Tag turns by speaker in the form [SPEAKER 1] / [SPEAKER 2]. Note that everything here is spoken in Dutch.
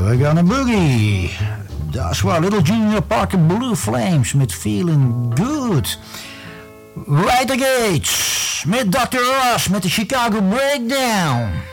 [SPEAKER 1] We're gonna boogie. Dat was Little Junior Parker Blue Flames met Feeling Good. Right Gates met Dr. Ross met de Chicago Breakdown.